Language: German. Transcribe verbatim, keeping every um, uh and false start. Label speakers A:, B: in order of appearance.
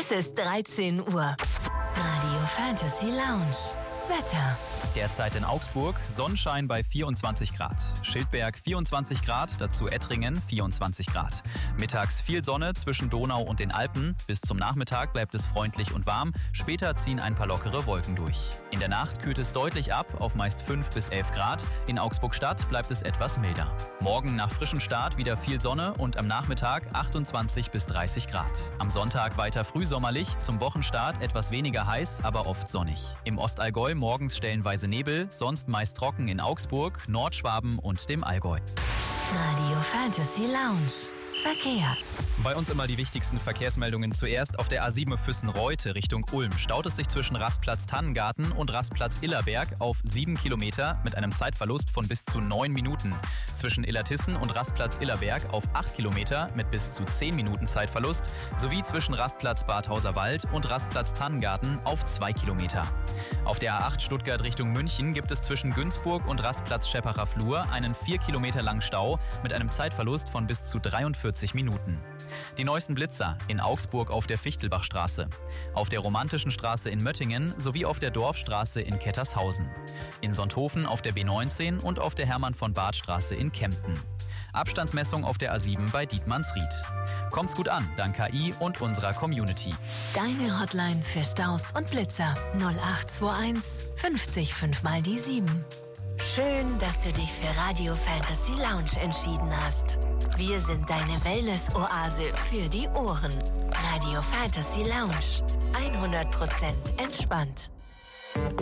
A: Es ist dreizehn Uhr. Radio Fantasy Lounge. Wetter.
B: Derzeit in Augsburg Sonnenschein bei vierundzwanzig Grad. Schildberg vierundzwanzig Grad, dazu Ettringen vierundzwanzig Grad. Mittags viel Sonne zwischen Donau und den Alpen. Bis zum Nachmittag bleibt es freundlich und warm. Später ziehen ein paar lockere Wolken durch. In der Nacht kühlt es deutlich ab auf meist fünf bis elf Grad. In Augsburg-Stadt bleibt es etwas milder. Morgen nach frischem Start wieder viel Sonne und am Nachmittag achtundzwanzig bis dreißig Grad. Am Sonntag weiter frühsommerlich, zum Wochenstart etwas weniger heiß, aber oft sonnig. Im Ostallgäu morgens stellenweise Nebel, sonst meist trocken in Augsburg, Nordschwaben und dem Allgäu.
A: Radio Fantasy Lounge. Verkehr.
B: Bei uns immer die wichtigsten Verkehrsmeldungen zuerst. Auf der A sieben Füssen-Reute Richtung Ulm staut es sich zwischen Rastplatz Tannengarten und Rastplatz Illerberg auf sieben Kilometer mit einem Zeitverlust von bis zu neun Minuten. Zwischen Illertissen und Rastplatz Illerberg auf acht Kilometer mit bis zu zehn Minuten Zeitverlust sowie zwischen Rastplatz Badhauser Wald und Rastplatz Tannengarten auf zwei Kilometer. Auf der A acht Stuttgart Richtung München gibt es zwischen Günzburg und Rastplatz Scheppacher Flur einen vier Kilometer langen Stau mit einem Zeitverlust von bis zu dreiundvierzig Minuten. Die neuesten Blitzer in Augsburg auf der Fichtelbachstraße, auf der Romantischen Straße in Möttingen sowie auf der Dorfstraße in Kettershausen, in Sonthofen auf der B neunzehn und auf der Hermann-von-Bart-Straße in Kempten. Abstandsmessung auf der A sieben bei Dietmannsried. Kommt's gut an, dank K I und unserer Community.
A: Deine Hotline für Staus und Blitzer null acht zwei eins fünfzig fünf mal die sieben. Schön, dass du dich für Radio Fantasy Lounge entschieden hast. Wir sind deine Wellness-Oase für die Ohren. Radio Fantasy Lounge. hundert Prozent entspannt.